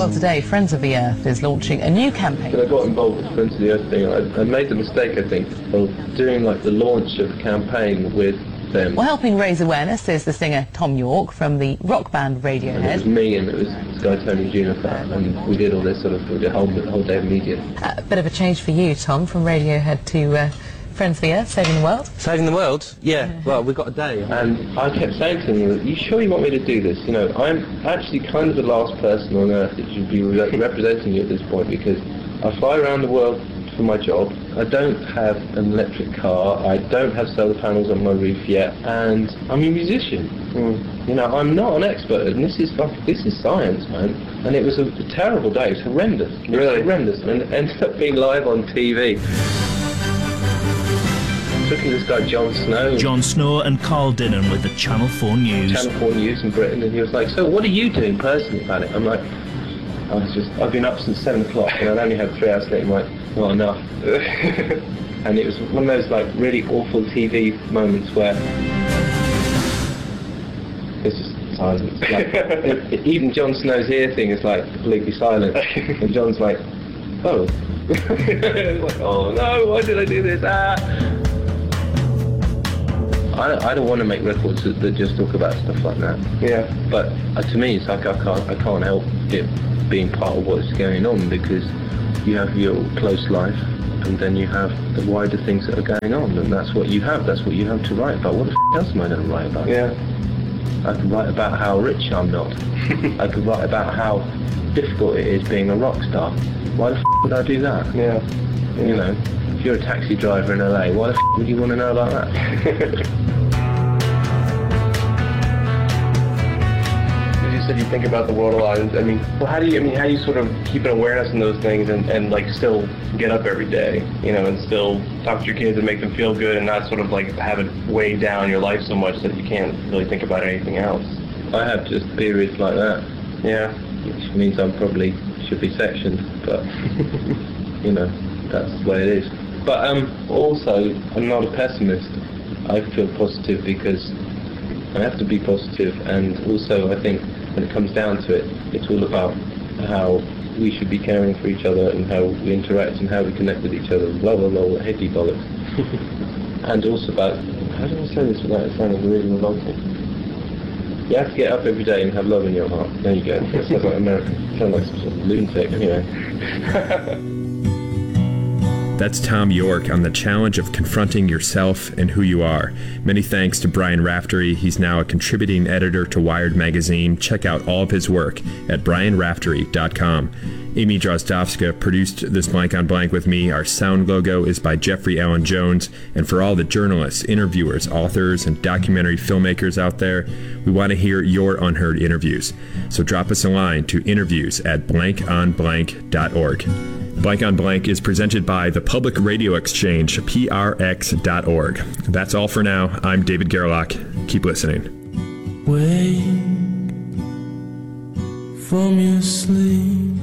Well, today, Friends of the Earth is launching a new campaign. When I got involved with Friends of the Earth thing, I made the mistake, I think, of doing like the launch of the campaign with them. Well, helping raise awareness is the singer Tom York from the rock band Radiohead. And it was me and it was this guy Tony Juniper, and we did all this sort of the whole day of media. A bit of a change for you, Tom, from Radiohead to Friends of the Earth, saving the world. Saving the world? Yeah. Well, we've got a day. And I kept saying to him, "Are you sure you want me to do this? You know, I'm actually kind of the last person on earth that should be representing you at this point, because I fly around the world for my job. I don't have an electric car. I don't have solar panels on my roof yet, and I'm a musician. You know, I'm not an expert, and this is science, man." And it was a terrible day. It was horrendous. Really horrendous, and it ended up being live on TV. Looking at this guy Jon Snow. Jon Snow and Carl Dinnan with the Channel 4 News. Channel 4 News in Britain, and he was like, "So what are you doing personally about it?" I'm like, I've been up since 7 o'clock and I've only had 3 hours sleep. I'm like, not enough. And it was one of those like really awful TV moments where it's just silence. Like, even Jon Snow's ear thing is like completely silent, and Jon's like, "Oh." Like, "Oh no, why did I do this?" I don't want to make records that just talk about stuff like that. Yeah. But to me, it's like I can't help it being part of what's going on, because you have your close life, and then you have the wider things that are going on, and that's what you have. That's what you have to write about. What the else am I going to write about? Yeah. I could write about how rich I'm not. I could write about how difficult it is being a rock star. Why the would I do that? Yeah. You know, if you're a taxi driver in LA, why the would you want to know about that? You said you think about the world a lot. I mean, well, how do you sort of keep an awareness in those things and like still get up every day, you know, and still talk to your kids and make them feel good, and not sort of like have it weigh down your life so much that you can't really think about anything else? I have just periods like that. Yeah. Which means I probably should be sectioned, but you know, that's the way it is. But also, I'm not a pessimist. I feel positive because I have to be positive, and also I think when it comes down to it, it's all about how we should be caring for each other and how we interact and how we connect with each other, blah blah blah, heady bollocks. And also about, how do I say this without it sounding really romantic? You have to get up every day and have love in your heart. There you go. That sounds like American. I sound like some sort of lunatic, anyway. That's Tom York on the challenge of confronting yourself and who you are. Many thanks to Brian Raftery. He's now a contributing editor to Wired magazine. Check out all of his work at brianraftery.com. Amy Drozdowska produced this Blank on Blank with me. Our sound logo is by Jeffrey Allen Jones. And for all the journalists, interviewers, authors, and documentary filmmakers out there, we want to hear your unheard interviews. So drop us a line to interviews@blankonblank.org. Blank on Blank is presented by the Public Radio Exchange, prx.org. That's all for now. I'm David Gerlach. Keep listening. Wake from your sleep.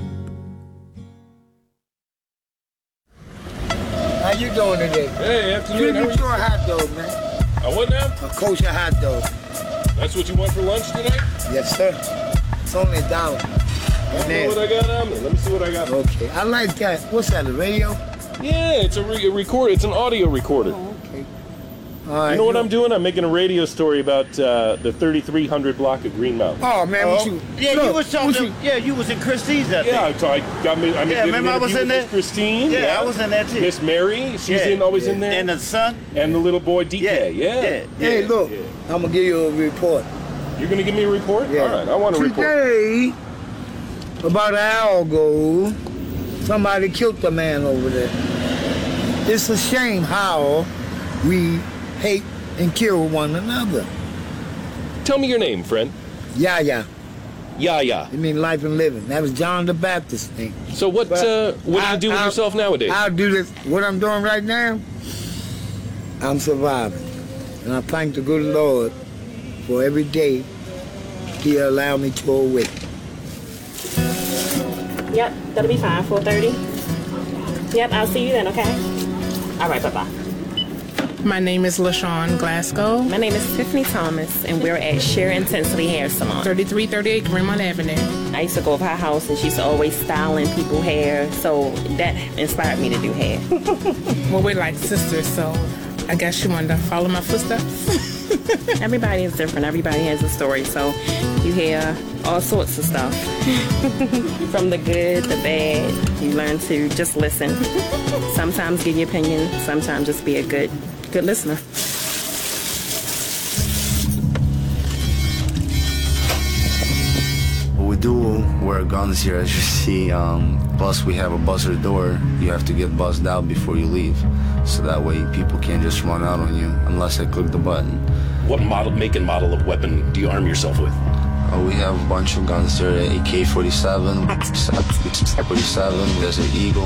How you doing today? Hey, afternoon. Treat me to a hot dog, man. What now? A kosher hot dog. That's what you want for lunch today? Yes, sir. It's only $1. I don't know what I got on there. Let me see what I got. Okay, I like that. What's that, a radio? Yeah, it's a recorder. It's an audio recorder. Oh, okay. All right. You know what I'm doing? I'm making a radio story about the 3300 block of Green Mountain. Oh, man, what you... Yeah, look, you was talking... Yeah, you was in Christine's that day. Yeah, so I remember I was in there? Christine. Yeah, I was in there too. Miss Mary, she's always in there. And the son. And the little boy DK, yeah. Hey, look, I'm going to give you a report. You're going to give me a report? Yeah. All right, I want a report. Today, about an hour ago, somebody killed the man over there. It's a shame how we hate and kill one another. Tell me your name, friend. Yaya. Yaya. You mean life and living. That was John the Baptist thing. So what do you do with yourself nowadays? I'll do this. What I'm doing right now, I'm surviving. And I thank the good Lord for every day He allowed me to awake. Yep, that'll be fine, 4:30. Yep, I'll see you then, okay? All right, bye-bye. My name is LaShawn Glasgow. My name is Tiffany Thomas, and we're at Sheer Intensity Hair Salon. 3338 Greenmount Avenue. I used to go over her house, and she used to always styling people's hair, so that inspired me to do hair. Well, we're like sisters, so I guess she wanted to follow my footsteps. Everybody is different. Everybody has a story, so you hear all sorts of stuff. From the good, the bad. You learn to just listen. Sometimes give your opinion. Sometimes just be a good listener. We do wear guns here, as you see. Plus, we have a buzzer door. You have to get buzzed out before you leave. So that way people can't just run out on you unless I click the button. What make and model of weapon do you arm yourself with? We have a bunch of guns here, AK-47, 47, there's an Eagle.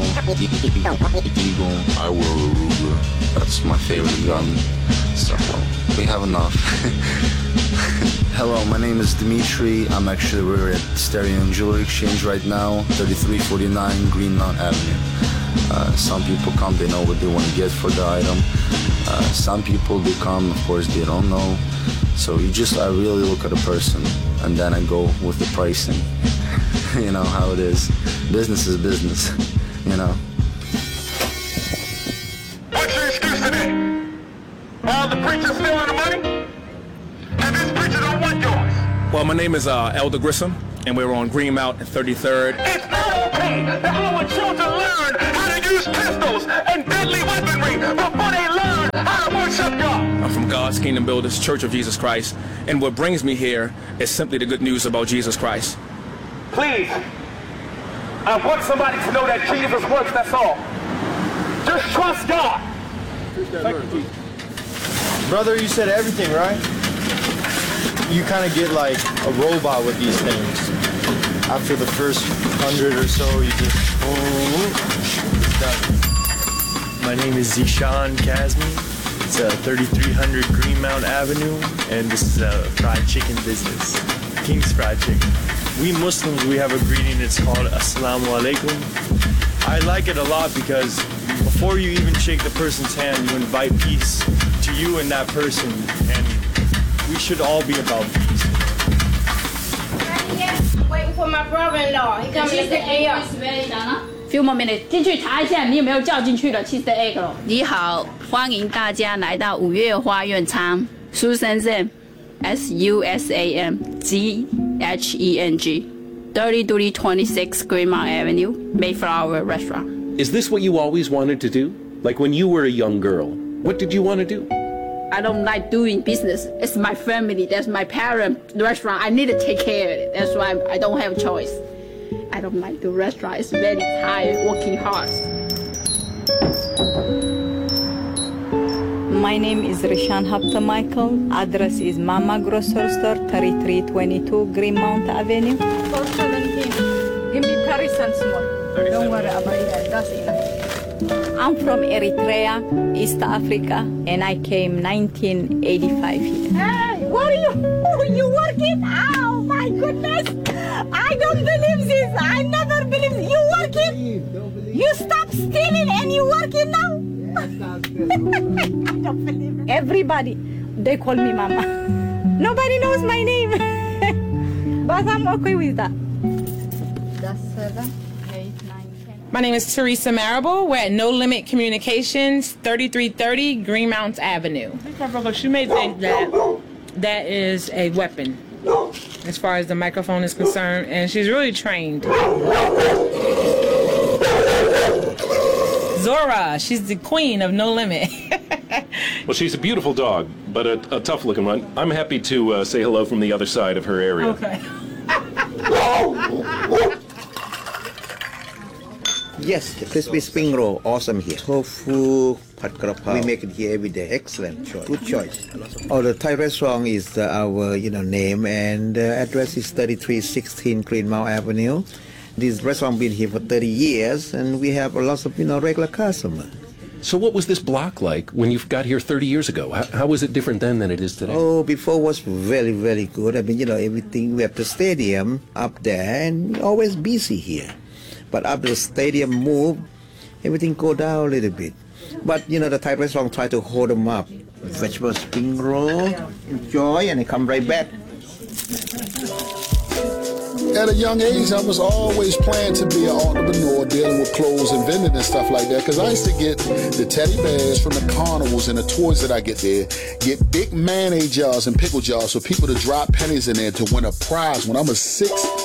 I wear a Ruger. That's my favorite gun. So we have enough. Hello, my name is Dimitri. We're at Stereo and Jewelry Exchange right now, 3349 Greenmount Avenue. Some people come, they know what they want to get for the item. Some people, they come, of course, they don't know. So I really look at a person, and then I go with the pricing. You know how it is. Business is business, you know. What's your excuse today? All the preachers stealing the money? And this preacher don't want yours. Well, my name is Elder Grissom, and we're on Greenmount and 33rd. It's not okay that our children learn how to use pistols and deadly weaponry before they learn how to worship God. I'm from God's Kingdom Builders, Church of Jesus Christ, and what brings me here is simply the good news about Jesus Christ. Please, I want somebody to know that Jesus works, that's all. Just trust God. Brother, you said everything, right? You kind of get like a robot with these things. After the first 100 or so, you just, it's done. My name is Zishan Kazmi. It's 3300 Greenmount Avenue, and this is a fried chicken business, King's Fried Chicken. We Muslims, we have a greeting, it's called Assalamu Alaikum. I like it a lot because before you even shake the person's hand, you invite peace to you and that person, and we should all be about peace. Waiting for my brother-in-law. He coming to pick me up. Few more minutes， 进去查一下你有没有叫进去了 Cheese the egg 咯。你好，欢迎大家来到五月花苑仓 Susan Zheng SUSAMGHENG 3326 Greenmount Avenue Mayflower Restaurant. Is this what you always wanted to do? Like when you were a young girl, what did you want to do? I don't like doing business. It's my family. That's my parent restaurant. I need to take care of it. That's why I don't have a choice. I don't like the restaurant. It's very tired, working hard. My name is Rishan Hapta Michael. Address is Mama Grocery Store, 3322 Greenmount Avenue. 417. Give me 30 cents more. Don't worry about it. That's enough. I'm from Eritrea, East Africa, and I came 1985 here. Hey, what are you? You working? Oh my goodness! I don't believe this. I never believe this. You working? You stop stealing and you working now? I don't believe it. Everybody, they call me Mama. Nobody knows my name, but I'm okay with that. That's 7, 8, 9, 10. My name is Teresa Marable. We're at No Limit Communications, 3330 Greenmount Avenue. She may think that that is a weapon as far as the microphone is concerned, and she's really trained. Zora, she's the queen of No Limit. Well, she's a beautiful dog, but a tough-looking one. I'm happy to say hello from the other side of her area. Okay. Yes, the crispy spring roll, awesome here. Tofu, pad krapao. We make it here every day. Excellent choice. Good choice. Oh, the Thai restaurant is our, name, and the address is 3316 Greenmount Avenue. This restaurant been here for 30 years, and we have lots of, regular customers. So what was this block like when you got here 30 years ago? How was it different then than it is today? Oh, before was very, very good. I mean, everything, we have the stadium up there, and always busy here. But after the stadium moved, everything go down a little bit. But the Thai restaurant try to hold them up. Vegetable spring roll, enjoy, and they come right back. At a young age, I was always planning to be an entrepreneur dealing with clothes and vending and stuff like that, because I used to get the teddy bears from the carnivals and the toys that I get there, get big mayonnaise jars and pickle jars for people to drop pennies in there to win a prize when I was 6